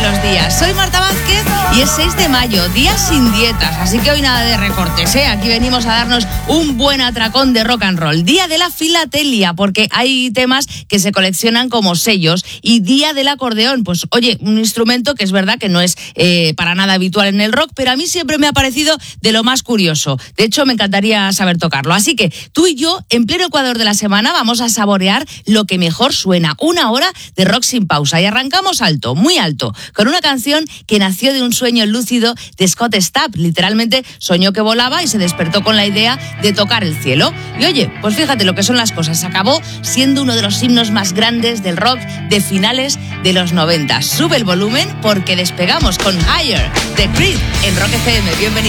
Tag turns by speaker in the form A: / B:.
A: de los días. Soy Marta Vázquez y es 6 de mayo, día sin dietas, así que hoy nada de recortes, ¿eh? Aquí venimos a darnos un buen atracón de rock and roll. Día de la filatelia, porque hay temas que se coleccionan como sellos, y día del acordeón, pues oye, un instrumento que es verdad que no es para nada habitual en el rock, pero a mí siempre me ha parecido de lo más curioso. De hecho, me encantaría saber tocarlo. Así que tú y yo, en pleno Ecuador de la semana, vamos a saborear lo que mejor suena. Una hora de rock sin pausa. Y arrancamos alto, muy alto, con una canción que nació de un sueño lúcido de Scott Stapp. Literalmente soñó que volaba y se despertó con la idea de tocar el cielo. Y oye, pues fíjate lo que son las cosas. Acabó siendo uno de los himnos más grandes del rock de finales de los 90. Sube el volumen porque despegamos con Higher de Creed en Rock FM. Bienvenido.